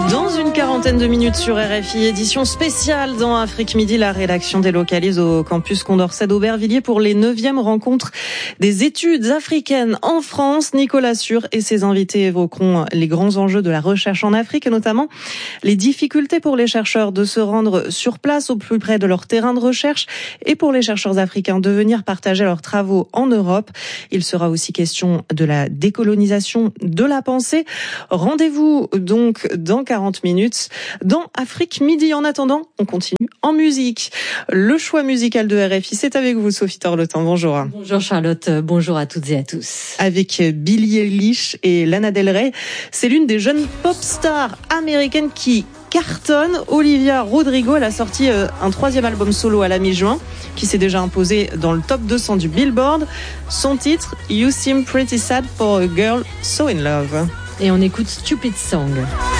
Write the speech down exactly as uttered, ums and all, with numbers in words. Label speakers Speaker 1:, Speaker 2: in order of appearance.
Speaker 1: Dans une quarantaine de minutes sur R F I, édition spéciale dans Afrique Midi, la rédaction délocalise au campus Condorcet d'Aubervilliers pour les neuvièmes rencontres des études africaines en France. Nicolas Sûr et ses invités évoqueront les grands enjeux de la recherche en Afrique et notamment les difficultés pour les chercheurs de se rendre sur place au plus près de leur terrain de recherche et pour les chercheurs africains de venir partager leurs travaux en Europe. Il sera aussi question de la décolonisation de la pensée. Rendez-vous donc dans quarante minutes dans Afrique Midi. En attendant, on continue en musique. Le choix musical de R F I, c'est avec vous, Sophie Torleton. Bonjour.
Speaker 2: Bonjour Charlotte, bonjour à toutes et à tous.
Speaker 1: Avec Billie Eilish et Lana Del Rey, c'est l'une des jeunes pop stars américaines qui cartonne. Olivia Rodrigo, elle a sorti un troisième album solo à la mi-juin, qui s'est déjà imposé dans le top deux cents du Billboard. Son titre, You Seem Pretty Sad for a Girl So in Love.
Speaker 2: Et on écoute Stupid Song.